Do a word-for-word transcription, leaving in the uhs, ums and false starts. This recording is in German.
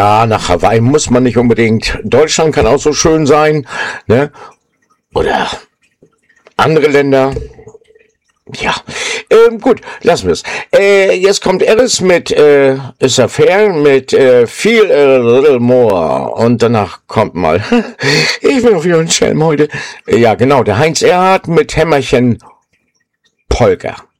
Ja, nach Hawaii muss man nicht unbedingt. Deutschland kann auch so schön sein, ne? Oder andere Länder. Ja, ähm, gut, lassen wir es. Äh, jetzt kommt Alice mit äh, Is a Fair mit äh, Feel a Little More und danach kommt mal, ich bin auf jeden Schelm heute. Äh, ja, genau, der Heinz Erhardt mit Hämmerchen Polka.